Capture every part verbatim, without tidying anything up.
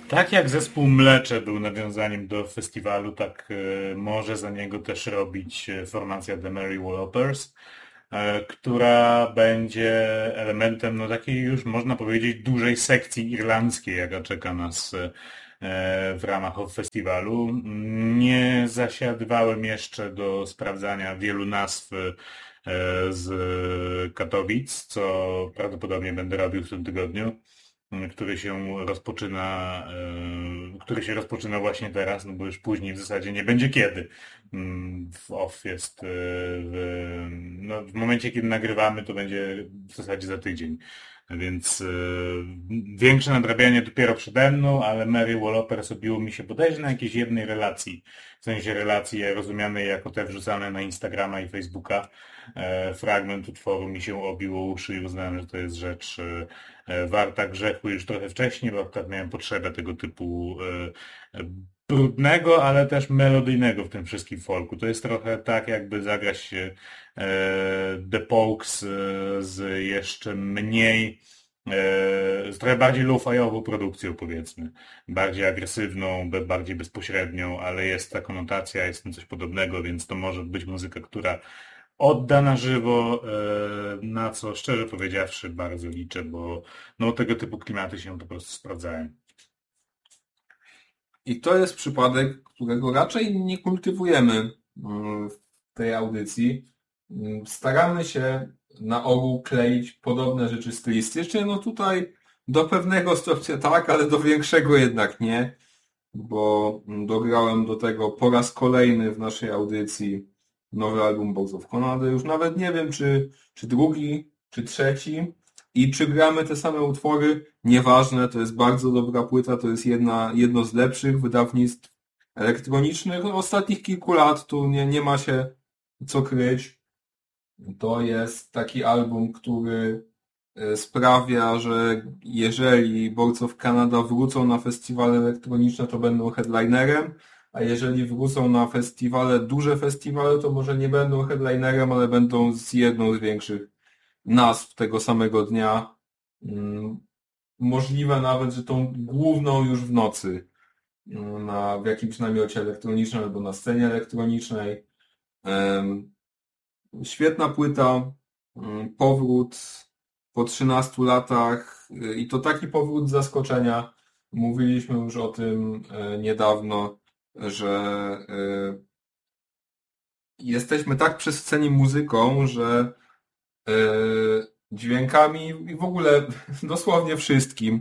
Tak jak zespół Mlecze był nawiązaniem do festiwalu, tak e, może za niego też robić e, formacja The Merry Wallopers, e, która będzie elementem no takiej już można powiedzieć dużej sekcji irlandzkiej, jaka czeka nas e, w ramach festiwalu. Nie zasiadywałem jeszcze do sprawdzania wielu nazw e, z Katowic, co prawdopodobnie będę robił w tym tygodniu, który się rozpoczyna, e, który się rozpoczyna właśnie teraz, no bo już później w zasadzie nie będzie kiedy. Mm, W off jest e, w, no, w momencie, kiedy nagrywamy, to będzie w zasadzie za tydzień. Więc e, większe nadrabianie dopiero przede mną, ale Mary Wallopers obiło mi się bodajże na jakiejś jednej relacji. W sensie relacji rozumianej jako te wrzucane na Instagrama i Facebooka. E, fragment utworu mi się obił o uszy i uznałem, że to jest rzecz e, e, warta grzechu już trochę wcześniej, bo akurat miałem potrzebę tego typu e, e, brudnego, ale też melodyjnego w tym wszystkim folku. To jest trochę tak, jakby zagrać e, The Pogues e, z jeszcze mniej, e, z trochę bardziej lo-fiową produkcją, powiedzmy. Bardziej agresywną, be- bardziej bezpośrednią, ale jest ta konotacja, jest w tym coś podobnego, więc to może być muzyka, która odda na żywo, e, na co szczerze powiedziawszy bardzo liczę, bo no, tego typu klimaty się po prostu sprawdzają. I to jest przypadek, którego raczej nie kultywujemy mm, w tej audycji. Mm, Staramy się na ogół kleić podobne rzeczy stylistycznie. No tutaj do pewnego stopnia tak, ale do większego jednak nie, bo mm, dograłem do tego po raz kolejny w naszej audycji nowy album Box of Conady. Już nawet nie wiem, czy, czy drugi, czy trzeci. I czy gramy te same utwory? Nieważne, to jest bardzo dobra płyta, to jest jedna, jedno z lepszych wydawnictw elektronicznych ostatnich kilku lat, tu nie, nie ma się co kryć. To jest taki album, który e, sprawia, że jeżeli Boards of Canada wrócą na festiwale elektroniczne, to będą headlinerem, a jeżeli wrócą na festiwale, duże festiwale, to może nie będą headlinerem, ale będą z jedną z większych nazw tego samego dnia. Mm, Możliwe nawet, że tą główną już w nocy mm, na, w jakimś namiocie elektronicznym albo na scenie elektronicznej. Em, Świetna płyta, mm, powrót po trzynastu latach y, i to taki powrót z zaskoczenia. Mówiliśmy już o tym e, niedawno, że e, jesteśmy tak przesyceni muzyką, że e, dźwiękami i w ogóle dosłownie wszystkim,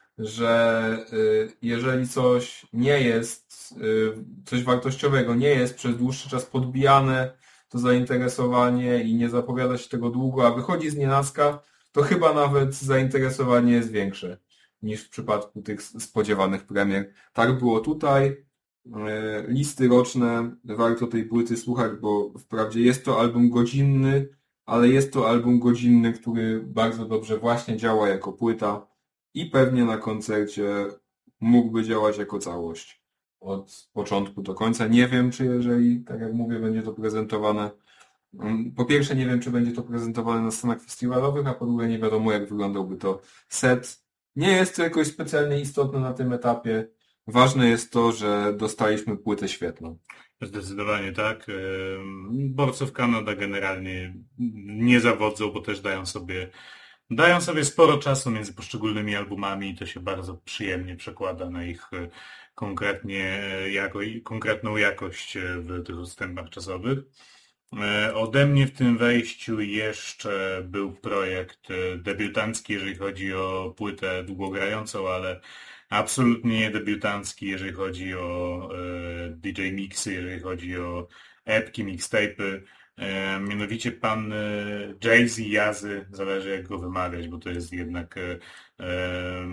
że y, jeżeli coś nie jest, y, coś wartościowego nie jest przez dłuższy czas podbijane, to zainteresowanie i nie zapowiada się tego długo, a wychodzi z nienacka, to chyba nawet zainteresowanie jest większe niż w przypadku tych spodziewanych premier. Tak było tutaj. Y, Listy roczne, warto tej płyty słuchać, bo wprawdzie jest to album godzinny, ale jest to album godzinny, który bardzo dobrze właśnie działa jako płyta i pewnie na koncercie mógłby działać jako całość od początku do końca. Nie wiem, czy jeżeli, tak jak mówię, będzie to prezentowane. Po pierwsze, nie wiem, czy będzie to prezentowane na scenach festiwalowych, a po drugie, nie wiadomo, jak wyglądałby to set. Nie jest to jakoś specjalnie istotne na tym etapie. Ważne jest to, że dostaliśmy płytę świetną. Zdecydowanie tak. Boards of Canada generalnie nie zawodzą, bo też dają sobie dają sobie sporo czasu między poszczególnymi albumami i to się bardzo przyjemnie przekłada na ich e, konkretnie e, jako, konkretną jakość e, w tych odstępach czasowych. E, Ode mnie w tym wejściu jeszcze był projekt e, debiutancki, jeżeli chodzi o płytę długogrającą, ale absolutnie nie debiutancki, jeżeli chodzi o e, D J mixy, jeżeli chodzi o epki, mixtape'y. E, mianowicie pan e, Jay-Z Jazzy, zależy jak go wymawiać, bo to jest jednak e, e,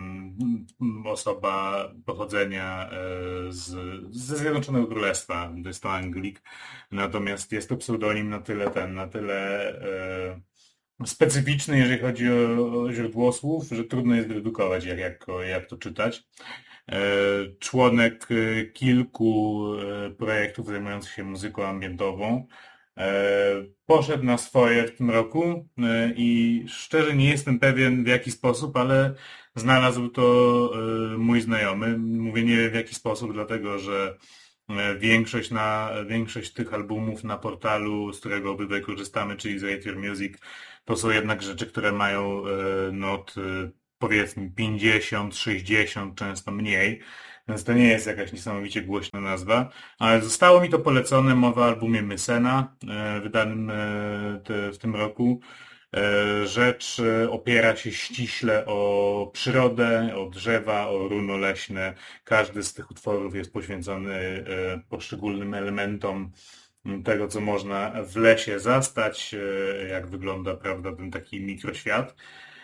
osoba pochodzenia e, z, ze Zjednoczonego Królestwa, to jest to Anglik, natomiast jest to pseudonim na tyle ten, na tyle e, specyficzny, jeżeli chodzi o, o źródło słów, że trudno jest dedukować, jak, jak, jak to czytać. E, Członek e, kilku e, projektów zajmujących się muzyką ambientową. E, Poszedł na swoje w tym roku e, i szczerze nie jestem pewien w jaki sposób, ale znalazł to mój znajomy. Mówię nie wiem w jaki sposób, dlatego że większość, na, większość tych albumów na portalu, z którego obydwaj korzystamy, czyli z Rate Your Music, to są jednak rzeczy, które mają no, od, powiedzmy pięćdziesiąt, sześćdziesiąt, często mniej. Więc to nie jest jakaś niesamowicie głośna nazwa, ale zostało mi to polecone, mowa o albumie Mysena, wydanym w tym roku. Rzecz opiera się ściśle o przyrodę, o drzewa, o runo leśne. Każdy z tych utworów jest poświęcony poszczególnym elementom tego, co można w lesie zastać, jak wygląda, prawda, ten taki mikroświat.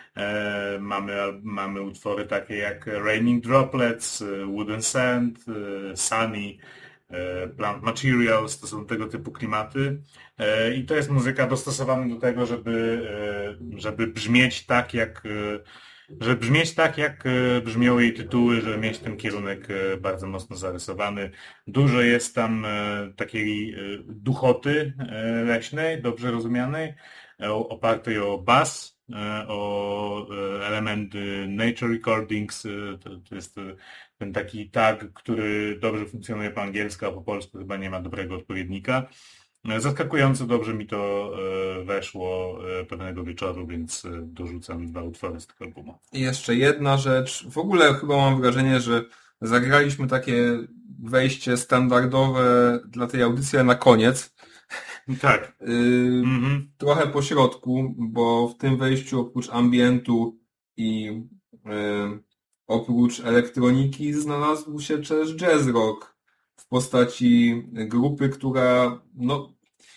Mamy, mamy utwory takie jak Raining Droplets, Wooden Sand, Sunny, Plant Materials, to są tego typu klimaty. I to jest muzyka dostosowana do tego, żeby, żeby brzmieć tak jak żeby brzmieć tak jak brzmią jej tytuły, żeby mieć ten kierunek bardzo mocno zarysowany. Dużo jest tam takiej duchoty leśnej, dobrze rozumianej, opartej o bas, o elementy nature recordings, to, to jest ten taki tag, który dobrze funkcjonuje po angielsku, a po polsku chyba nie ma dobrego odpowiednika. Zaskakująco dobrze mi to weszło pewnego wieczoru, więc dorzucam dwa utwory z tego albumu. I jeszcze jedna rzecz. W ogóle chyba mam wrażenie, że zagraliśmy takie wejście standardowe dla tej audycji na koniec. Tak. Yy, mm-hmm. Trochę po środku, bo w tym wejściu oprócz ambientu i yy, oprócz elektroniki znalazł się też jazz rock w postaci grupy, która no,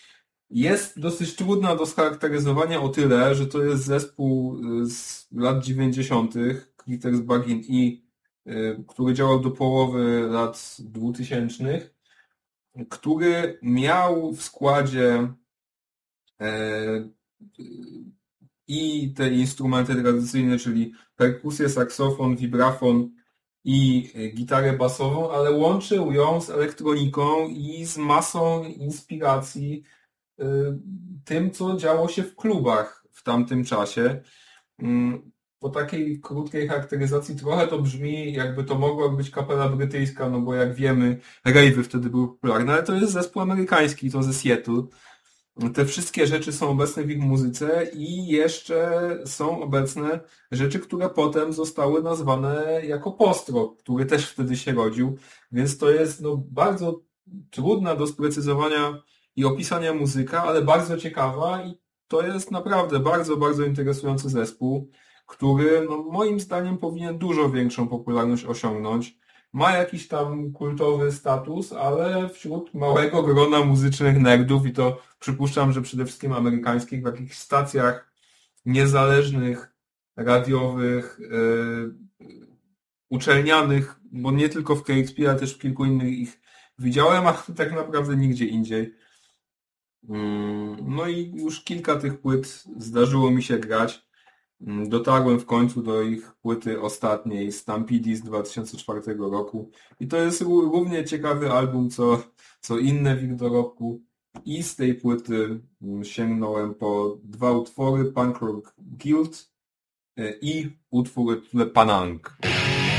jest dosyć trudna do scharakteryzowania o tyle, że to jest zespół z lat dziewięćdziesiątych, Critters Bargain E, który działał do połowy lat dwutysięcznych, który miał w składzie e, i te instrumenty tradycyjne, czyli perkusję, saksofon, vibrafon i gitarę basową, ale łączył ją z elektroniką i z masą inspiracji y, tym, co działo się w klubach w tamtym czasie. Y, po takiej krótkiej charakteryzacji trochę to brzmi, jakby to mogła być kapela brytyjska, no bo jak wiemy, rave'y wtedy były popularne, ale to jest zespół amerykański, to ze Seattle. Te wszystkie rzeczy są obecne w ich muzyce i jeszcze są obecne rzeczy, które potem zostały nazwane jako post-rock, który też wtedy się rodził, więc to jest no, bardzo trudna do sprecyzowania i opisania muzyka, ale bardzo ciekawa i to jest naprawdę bardzo, bardzo interesujący zespół, który no, moim zdaniem powinien dużo większą popularność osiągnąć. Ma jakiś tam kultowy status, ale wśród małego grona muzycznych nerdów i to przypuszczam, że przede wszystkim amerykańskich, w jakichś stacjach niezależnych, radiowych, yy, uczelnianych, bo nie tylko w K X P, ale też w kilku innych ich widziałem, a tak naprawdę nigdzie indziej. Yy, no i już kilka tych płyt zdarzyło mi się grać. Dotarłem w końcu do ich płyty ostatniej, Stampede z dwa tysiące czwartego roku. I to jest równie ciekawy album, co, co inne w ich dorobku. I z tej płyty sięgnąłem po dwa utwory, Punk Rock Guild i utwór Panang.